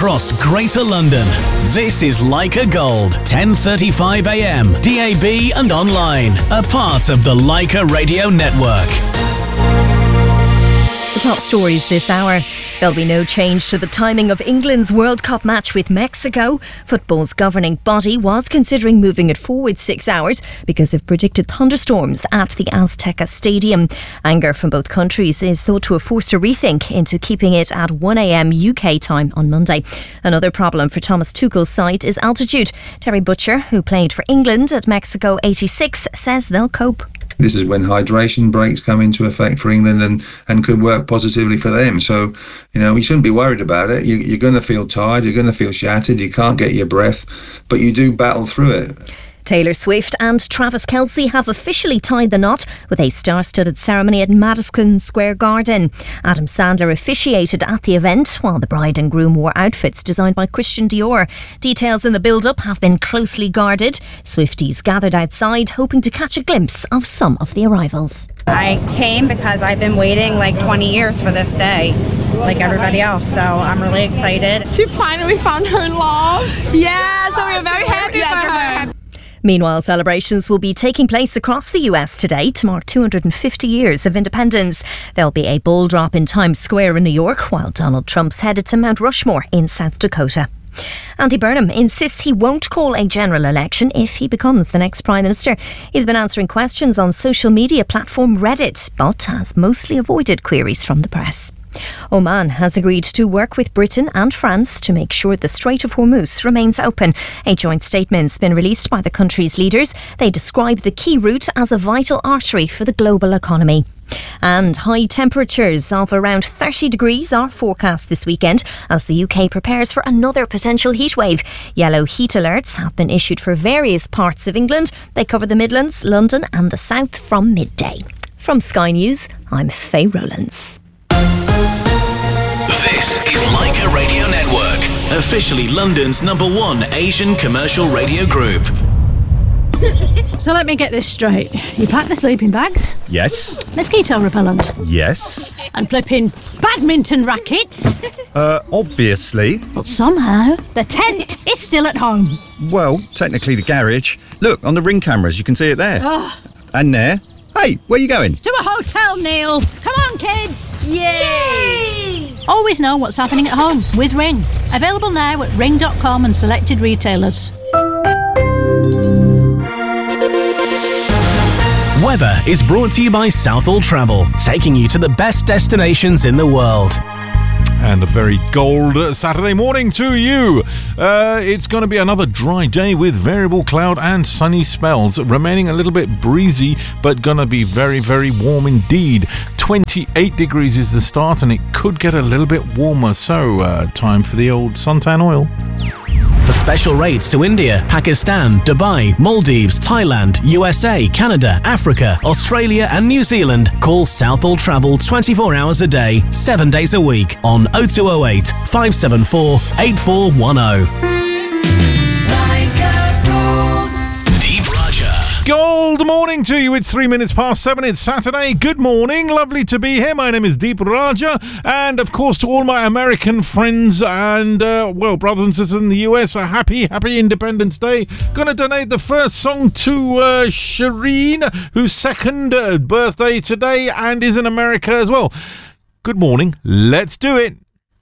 across Greater London. This is Leica Gold, 10:35 a.m, DAB and online. A part of the Leica Radio Network. The top stories this hour. There'll be no change to the timing of England's World Cup match with Mexico. Football's governing body was considering moving it forward 6 hours because of predicted thunderstorms at the Azteca Stadium. Anger from both countries is thought to have forced a rethink into keeping it at 1 a.m. UK time on Monday. Another problem for Thomas Tuchel's side is altitude. Terry Butcher, who played for England at Mexico 86, says they'll cope. This is when hydration breaks come into effect for England and could work positively for them. So, you shouldn't be worried about it. You're going to feel tired, you're going to feel shattered, you can't get your breath, but you do battle through it. Taylor Swift and Travis Kelce have officially tied the knot with a star-studded ceremony at Madison Square Garden. Adam Sandler officiated at the event while the bride and groom wore outfits designed by Christian Dior. Details in the build-up have been closely guarded. Swifties gathered outside hoping to catch a glimpse of some of the arrivals. I came because I've been waiting like 20 years for this day, like everybody else, so I'm really excited. She finally found her love. Yeah, so we're very happy for her. Meanwhile, celebrations will be taking place across the US today to mark 250 years of independence. There'll be a ball drop in Times Square in New York, while Donald Trump's headed to Mount Rushmore in South Dakota. Andy Burnham insists he won't call a general election if he becomes the next Prime Minister. He's been answering questions on social media platform Reddit, but has mostly avoided queries from the press. Oman has agreed to work with Britain and France to make sure the Strait of Hormuz remains open. A joint statement's been released by the country's leaders. They describe the key route as a vital artery for the global economy. And high temperatures of around 30 degrees are forecast this weekend as the UK prepares for another potential heatwave. Yellow heat alerts have been issued for various parts of England. They cover the Midlands, London and the south from midday. From Sky News, I'm Faye Rowlands. This is Leica Radio Network, officially London's #1 Asian commercial radio group. So let me get this straight. You pack the sleeping bags? Yes. Mosquito repellent? Yes. And flipping badminton rackets? Obviously. But somehow the tent is still at home. Well, technically the garage. Look, on the ring cameras, you can see it there. Oh. And there. Hey, where are you going? To a hotel, Neil. Come on, kids. Yay! Always know what's happening at home with Ring. Available now at ring.com and selected retailers. Weather is brought to you by Southall Travel, taking you to the best destinations in the world. And a very gold Saturday morning to you. It's going to be another dry day with variable cloud and sunny spells, remaining a little bit breezy, but going to be very, very warm indeed. 28 degrees is the start, and it could get a little bit warmer, so time for the old suntan oil. For special rates to India, Pakistan, Dubai, Maldives, Thailand, USA, Canada, Africa, Australia and New Zealand, call Southall Travel 24 hours a day, 7 days a week on 0208 574 8410. Gold morning to you. It's 3 minutes past 7. It's Saturday. Good morning. Lovely to be here. My name is Deep Raja. And of course, to all my American friends and, brothers and sisters in the US, a happy Independence Day. Gonna donate the first song to Shireen, whose second birthday today and is in America as well. Good morning. Let's do it.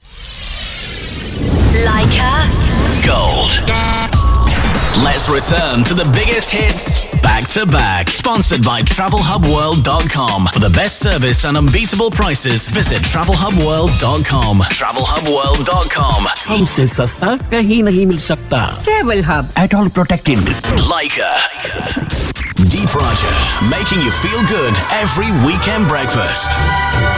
Leica Gold. Let's return to the biggest hits back to back. Sponsored by TravelHubWorld.com. For the best service and unbeatable prices, visit TravelHubWorld.com. TravelHubWorld.com. हमसे सस्ता कहीं नहीं मिल सकता. Travel Hub. At all protected. Leica. Deep Raja, making you feel good every weekend breakfast.